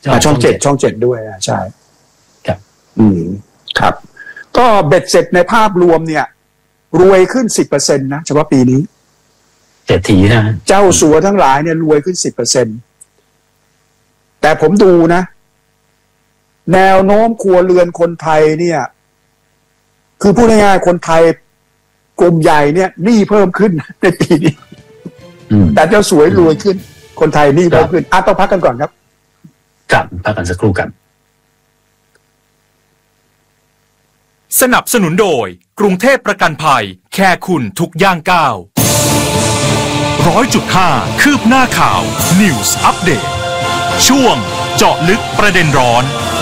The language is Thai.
ช่องเจ็ดด้วยใช่ครับครับก็เบ็ดเสร็จในภาพรวมเนี่ยรวยขึ้น 10% นะเฉพาะปีนี้เศรษฐีนะเจ้าสัวทั้งหลายเนี่ยรวยขึ้น 10% แต่ผมดูนะแนวโน้มครัวเรือนคนไทยเนี่ยคือพูดง่ายๆคนไทยกลุ่มใหญ่เนี่ยหนี้เพิ่มขึ้นในปีนี้แต่เจ้าสวยรวยขึ้นคนไทยหนี้เพิ่มขึ้นต้องพักกันก่อนครับพักกันสักครู่กันสนับสนุนโดยกรุงเทพประกันภัยแค่คุณทุกย่างก้าว 100.5 คืบหน้าข่าว News Update ช่วงเจาะลึกประเด็นร้อน